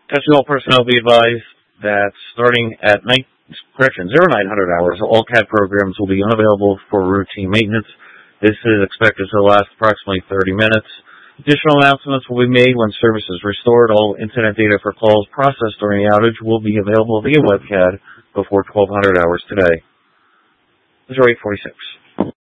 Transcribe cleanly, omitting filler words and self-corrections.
All personnel be advised that starting at 0900 hours, all CAD programs will be unavailable for routine maintenance. This is expected to last approximately 30 minutes. Additional announcements will be made when service is restored. All incident data for calls processed during the outage will be available via WebCAD before 1200 hours today. 0846.